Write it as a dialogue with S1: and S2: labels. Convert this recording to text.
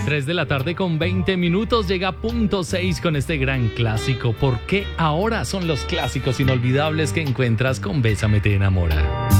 S1: 3 de la tarde con 20 minutos, llega Punto 6 con este gran clásico. ¿Por qué ahora son los clásicos inolvidables que encuentras con Bésame te enamora?